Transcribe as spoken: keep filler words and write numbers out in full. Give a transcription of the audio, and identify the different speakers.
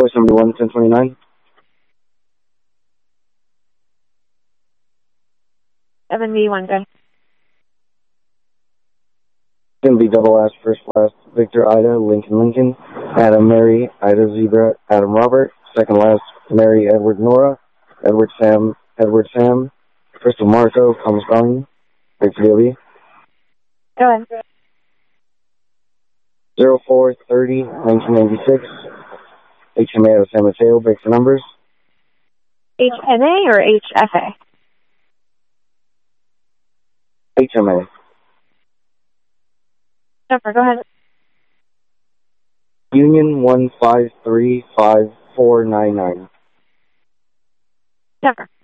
Speaker 1: Voice number one, ten twenty-nine.
Speaker 2: seventy-one, good.
Speaker 1: Gonna be double ass, first last, Victor, Ida, Lincoln, Lincoln, Adam, Mary, Ida, Zebra, Adam, Robert, second last, Mary, Edward, Nora, Edward, Sam, Edward, Sam, Crystal, Marco, Thomas, Volume, Victor, W.
Speaker 2: Go ahead.
Speaker 1: zero four thirty nineteen ninety-six, H M A of San Mateo, break for numbers.
Speaker 2: H N A or H F A?
Speaker 1: H M A.
Speaker 2: Jennifer, go ahead.
Speaker 1: Union one five three five four nine nine.
Speaker 2: Jennifer.